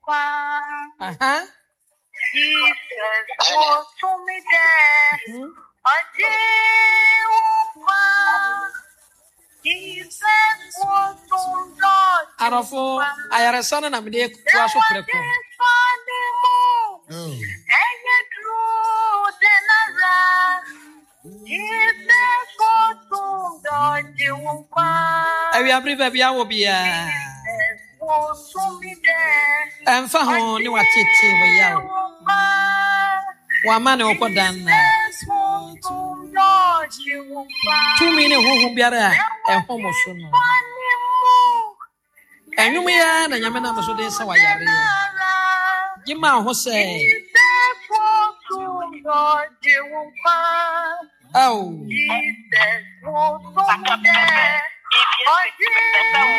Jesus, oh, to me there. Jesus, oh, to God. Arafo, ayaresana na mide kwa so preko. Ewi abrive bia wo bia. Emfa ho ni watete wo ya wo. Wa ma ne okodan na. Tumi ne hoho biara ehom so no. Enyum ya na nyame na so de sa wa yare. Gima ho se. Oh.